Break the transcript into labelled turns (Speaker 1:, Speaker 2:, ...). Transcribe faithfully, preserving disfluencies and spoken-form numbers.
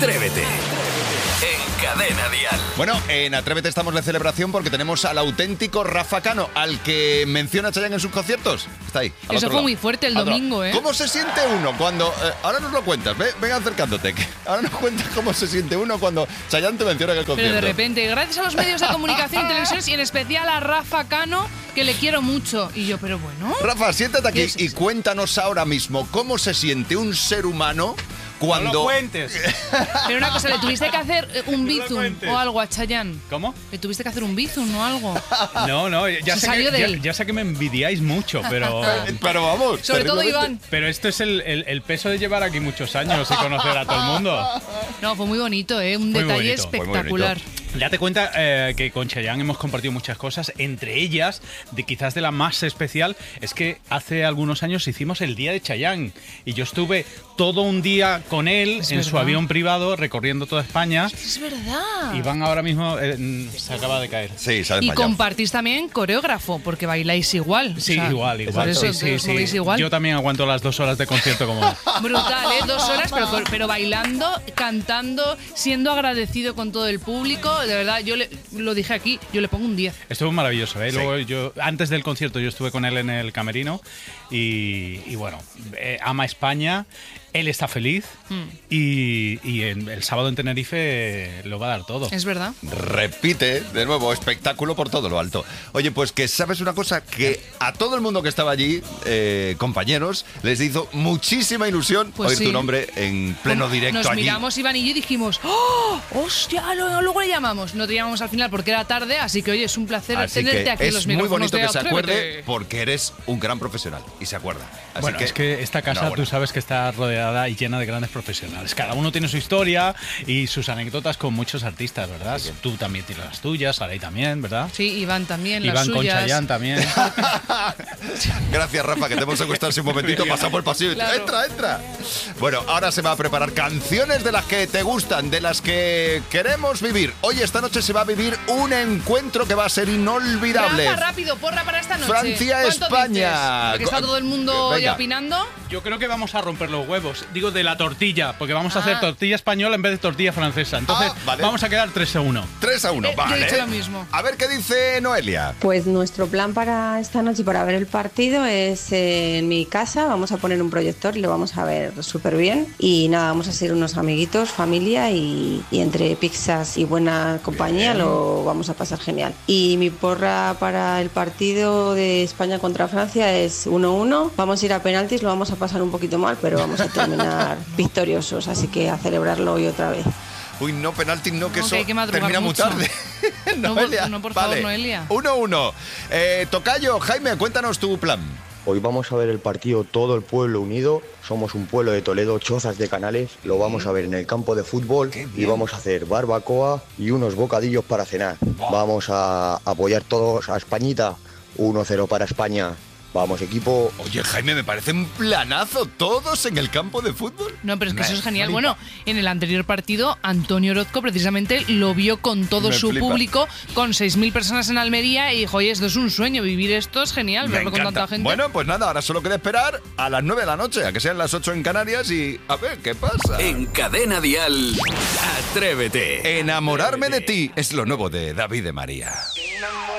Speaker 1: Atrévete. En Cadena Dial.
Speaker 2: Bueno, en Atrévete estamos de celebración porque tenemos al auténtico Rafa Cano, al que menciona Chayanne en sus conciertos. Está ahí.
Speaker 3: Eso fue muy fuerte el domingo, ¿eh?
Speaker 2: ¿Cómo se siente uno cuando... Eh, ahora nos lo cuentas, ve, venga acercándote. Que ahora nos cuentas cómo se siente uno cuando Chayanne te menciona en el concierto.
Speaker 3: Pero de repente, gracias a los medios de comunicación y televisiones y en especial a Rafa Cano, que le quiero mucho. Y yo, pero bueno...
Speaker 2: Rafa, siéntate aquí
Speaker 3: es
Speaker 2: y cuéntanos ahora mismo cómo se siente un ser humano cuando...
Speaker 4: No lo cuentes.
Speaker 3: Pero una cosa, ¿le tuviste que hacer un bizum o algo a Chayanne?
Speaker 4: ¿Cómo?
Speaker 3: ¿Le tuviste que hacer un bizum o algo?
Speaker 4: No, no, ya,
Speaker 3: Se
Speaker 4: sé
Speaker 3: salió
Speaker 4: que,
Speaker 3: de
Speaker 4: ya,
Speaker 3: él.
Speaker 4: ya sé que me envidiáis mucho, pero...
Speaker 2: Pero vamos.
Speaker 3: Sobre todo
Speaker 2: terriblemente.
Speaker 3: Iván.
Speaker 4: Pero esto es el, el, el peso de llevar aquí muchos años y conocer a todo el mundo.
Speaker 3: No, fue muy bonito, ¿eh? Un
Speaker 4: Muy
Speaker 3: detalle
Speaker 4: bonito, fue
Speaker 2: muy
Speaker 3: espectacular.
Speaker 4: Date cuenta eh, que con Chayanne hemos compartido muchas cosas, entre ellas, de quizás de la más especial, es que hace algunos años hicimos el Día de Chayanne y yo estuve todo un día con él
Speaker 3: Es
Speaker 4: en
Speaker 3: verdad.
Speaker 4: su avión privado recorriendo toda España.
Speaker 3: Es verdad.
Speaker 4: Iván ahora mismo eh, se acaba de caer.
Speaker 2: Sí, se ha
Speaker 3: Y
Speaker 2: desmayado.
Speaker 3: compartís también coreógrafo, porque bailáis igual.
Speaker 4: Sí,
Speaker 3: o sea,
Speaker 4: igual, igual.
Speaker 3: Por eso
Speaker 4: sí,
Speaker 3: que
Speaker 4: sí,
Speaker 3: os
Speaker 4: sí.
Speaker 3: movéis igual.
Speaker 4: Yo también aguanto las dos horas de concierto como él.
Speaker 3: Brutal, ¿eh? Dos horas, pero, pero bailando, cantando, siendo agradecido con todo el público. De verdad, yo le, lo dije aquí, yo le pongo un diez.
Speaker 4: Estuvo maravilloso, ¿eh?
Speaker 2: Sí.
Speaker 4: Luego yo, antes del concierto yo estuve con él en el camerino y, y bueno, eh, ama España, él está feliz
Speaker 3: Mm.
Speaker 4: y, y en- el sábado en Tenerife eh, lo va a dar todo.
Speaker 3: Es verdad.
Speaker 2: Repite, de nuevo, espectáculo por todo lo alto. Oye, pues que sabes una cosa, que a todo el mundo que estaba allí, eh, compañeros, les hizo muchísima ilusión
Speaker 3: Pues
Speaker 2: oír
Speaker 3: sí.
Speaker 2: tu nombre en pleno directo
Speaker 3: Nos
Speaker 2: allí.
Speaker 3: miramos, Iván y yo, y dijimos, ¡oh! ¡Hostia! Luego, luego le llamamos. No te llamamos al final porque era tarde, así que, oye, es un placer
Speaker 2: Así
Speaker 3: tenerte
Speaker 2: que
Speaker 3: aquí en los
Speaker 2: es muy
Speaker 3: micrófonos
Speaker 2: bonito
Speaker 3: de
Speaker 2: que se acuerde
Speaker 3: Atrévete.
Speaker 2: porque eres un gran profesional y se acuerda. Así
Speaker 4: Bueno, es que esta casa
Speaker 2: enhorabuena.
Speaker 4: tú sabes que está rodeada y llena de grandes profesionales. Cada uno tiene su historia y sus anécdotas con muchos artistas, ¿verdad? Tú también tienes las tuyas, Saray también, ¿verdad?
Speaker 3: Sí, Iván también, las
Speaker 4: Iván con
Speaker 3: suyas.
Speaker 4: Chayanne también.
Speaker 2: Gracias, Rafa, que te hemos secuestrado hace un momentito, pasamos por el pasillo.
Speaker 3: Claro.
Speaker 2: Entra, entra. Bueno, ahora se va a preparar canciones de las que te gustan, de las que queremos vivir. Hoy, esta noche, se va a vivir un encuentro que va a ser inolvidable.
Speaker 3: Rafa, rápido, porra para esta noche.
Speaker 2: Francia,
Speaker 3: ¿Cuánto
Speaker 2: España.
Speaker 3: dices? Porque está todo el mundo
Speaker 2: Venga.
Speaker 3: ya opinando.
Speaker 4: Yo creo que vamos a romper los huevos. Digo, de la tortilla, porque vamos a
Speaker 3: Ah.
Speaker 4: hacer tortilla española en vez de tortilla francesa. Entonces,
Speaker 2: Ah, vale.
Speaker 4: vamos a quedar tres a uno.
Speaker 2: tres a uno,
Speaker 3: Eh, yo he
Speaker 2: vale.
Speaker 3: dicho lo mismo.
Speaker 2: A ver qué dice Noelia.
Speaker 5: Pues nuestro plan para esta noche y para ver el partido es eh, en mi casa, vamos a poner un proyector y lo vamos a ver súper bien. Y nada, vamos a ser unos amiguitos, familia y, y entre pizzas y buena compañía lo vamos a pasar genial. Y mi porra para el partido de España contra Francia es uno uno. Vamos a ir a penaltis, lo vamos a pasar un poquito mal, pero vamos a terminar victoriosos, así que a celebrarlo hoy otra vez.
Speaker 2: Uy, no, penalti, no, que
Speaker 3: No,
Speaker 2: eso
Speaker 3: que hay que madrugar
Speaker 2: termina muy
Speaker 3: mucho.
Speaker 2: tarde.
Speaker 3: No, por- no, por favor, Noelia.
Speaker 2: uno uno. Eh, Tocayo, Jaime, cuéntanos tu plan.
Speaker 6: Hoy vamos a ver el partido todo el pueblo unido. Somos un pueblo de Toledo, Chozas de Canales. Lo vamos a ver en el campo de fútbol y vamos a hacer barbacoa y unos bocadillos para cenar. Vamos a apoyar todos a Españita. uno cero para España. Vamos, equipo.
Speaker 2: Oye, Jaime, me parece un planazo. Todos en el campo de fútbol.
Speaker 3: No, pero es que
Speaker 2: Me
Speaker 3: eso es genial.
Speaker 2: flipa.
Speaker 3: Bueno, en el anterior partido, Antonio Orozco precisamente lo vio con todo
Speaker 2: Me
Speaker 3: su
Speaker 2: flipa.
Speaker 3: público, con seis mil personas en Almería, y dijo, oye, esto es un sueño, vivir esto es genial,
Speaker 2: Me
Speaker 3: verlo con
Speaker 2: encanta.
Speaker 3: tanta gente.
Speaker 2: Bueno, pues nada, ahora solo queda esperar a las nueve de la noche, a que sean las ocho en Canarias y a ver qué pasa.
Speaker 1: En Cadena Dial, Atrévete.
Speaker 2: Enamorarme de ti es lo nuevo de David de María.